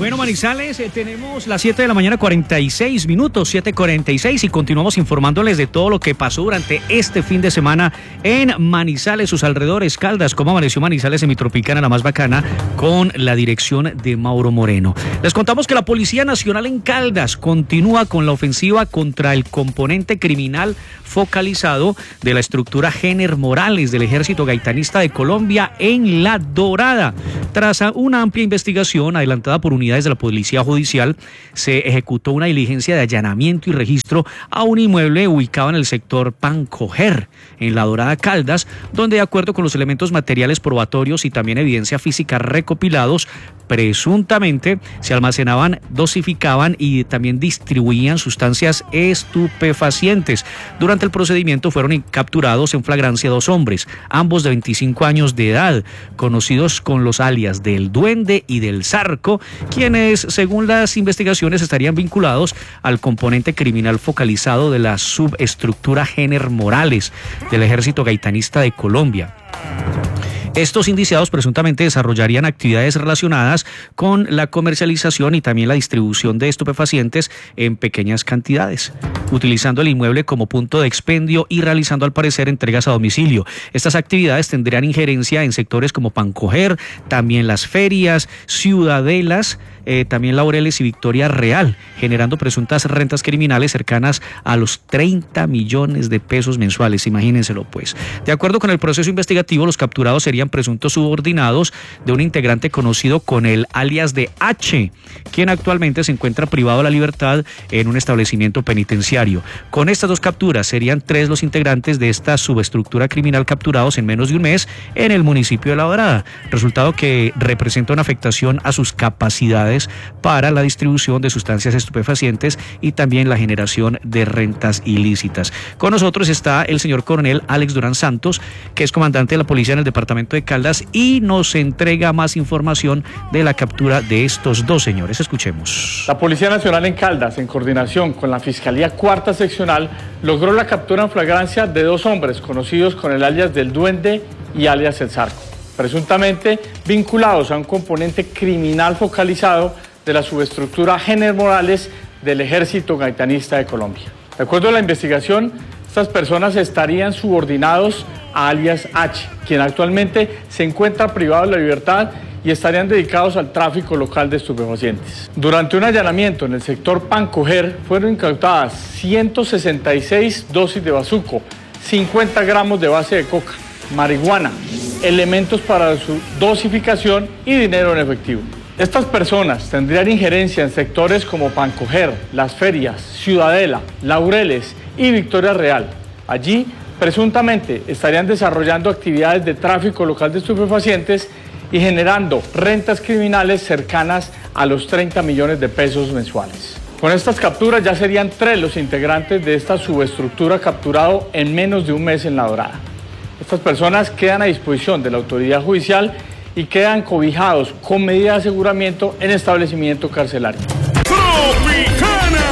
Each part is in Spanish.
Bueno, Manizales, tenemos las 7 de la mañana, 46 minutos, 7:46, y continuamos informándoles de todo lo que pasó durante este fin de semana en Manizales, sus alrededores, Caldas. Cómo amaneció Manizales en mi Tropicana, la más bacana, con la dirección de Mauro Moreno. Les contamos que la Policía Nacional en Caldas continúa con la ofensiva contra el componente criminal focalizado de la estructura Géner Morales del Ejército Gaitanista de Colombia en La Dorada. Tras una amplia investigación adelantada por unidades de la Policía Judicial, se ejecutó una diligencia de allanamiento y registro a un inmueble ubicado en el sector Pancoger, en La Dorada, Caldas, donde, de acuerdo con los elementos materiales probatorios y también evidencia física recopilados, presuntamente se almacenaban, dosificaban y también distribuían sustancias estupefacientes. Durante el procedimiento fueron capturados en flagrancia 2 hombres, ambos de 25 años de edad, conocidos con los alias del Duende y del Zarco, quienes, según las investigaciones, estarían vinculados al componente criminal focalizado de la subestructura Géner Morales del Ejército Gaitanista de Colombia. Estos indiciados presuntamente desarrollarían actividades relacionadas con la comercialización y también la distribución de estupefacientes en pequeñas cantidades, utilizando el inmueble como punto de expendio y realizando, al parecer, entregas a domicilio. Estas actividades tendrían injerencia en sectores como Pancoger, también las ferias, Ciudadelas, también Laureles y Victoria Real, generando presuntas rentas criminales cercanas a los 30 millones de pesos mensuales, imagínenselo pues. De acuerdo con el proceso investigativo, los capturados serían presuntos subordinados de un integrante conocido con el alias de H, quien actualmente se encuentra privado de la libertad en un establecimiento penitenciario. Con estas 2 capturas serían 3 los integrantes de esta subestructura criminal capturados en menos de un mes en el municipio de La Dorada, resultado que representa una afectación a sus capacidades para la distribución de sustancias estupefacientes y también la generación de rentas ilícitas. Con nosotros está el señor coronel Alex Durán Santos, que es comandante de la policía en el departamento de Caldas, y nos entrega más información de la captura de estos 2 señores. Escuchemos. La Policía Nacional en Caldas, en coordinación con la Fiscalía Cuarta Seccional, logró la captura en flagrancia de 2 hombres conocidos con el alias del Duende y alias el Zarco, presuntamente vinculados a un componente criminal focalizado de la subestructura Géner Morales del Ejército Gaitanista de Colombia. De acuerdo a la investigación, estas personas estarían subordinados a alias H, quien actualmente se encuentra privado de la libertad, y estarían dedicados al tráfico local de estupefacientes. Durante un allanamiento en el sector Pancoger fueron incautadas 166 dosis de bazuco, 50 gramos de base de coca, marihuana, elementos para su dosificación y dinero en efectivo. Estas personas tendrían injerencia en sectores como Pancoger, Las Ferias, Ciudadela, Laureles y Victoria Real. Allí, presuntamente, estarían desarrollando actividades de tráfico local de estupefacientes y generando rentas criminales cercanas a los 30 millones de pesos mensuales. Con estas capturas ya serían 3 los integrantes de esta subestructura capturado en menos de un mes en La Dorada. Estas personas quedan a disposición de la autoridad judicial y quedan cobijados con medida de aseguramiento en establecimiento carcelario. ¡Tropicana!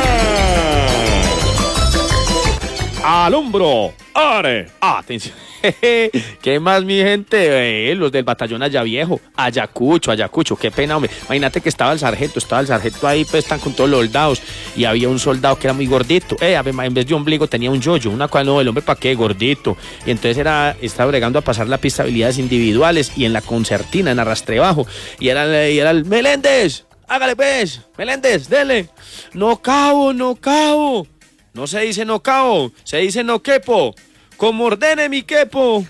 ¡Al hombro! ¡Are! ¡Atención! ¿Qué más, mi gente? Los del batallón Ayaviejo, Ayacucho, qué pena, hombre. Imagínate que estaba el sargento ahí, pues están con todos los soldados, y había un soldado que era muy gordito. En vez de ombligo tenía un yoyo, una cual no, el hombre, ¿para qué? Gordito. Y entonces estaba bregando a pasar la pista de habilidades individuales y en la concertina, en arrastre bajo. Y era el Meléndez, hágale pues, Meléndez, dele. No cabo. No se dice no cabo, se dice no quepo. Como ordene mi quepo.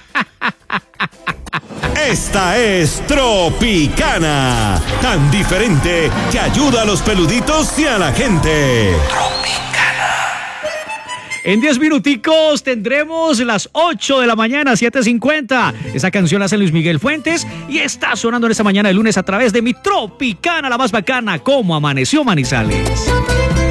Esta es Tropicana, tan diferente que ayuda a los peluditos y a la gente. Tropicana. En 10 minuticos tendremos las 8 de la mañana, 7:50. Esa canción la hace Luis Miguel Fuentes y está sonando en esta mañana de lunes a través de mi Tropicana, la más bacana. ¿Cómo amaneció Manizales?